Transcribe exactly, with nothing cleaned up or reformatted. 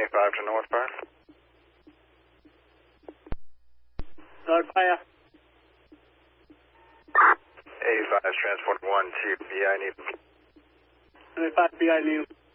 eighty-five to northbound. North fire. eighty-five is transporting one to B I Needham. seventy-five B I Needham.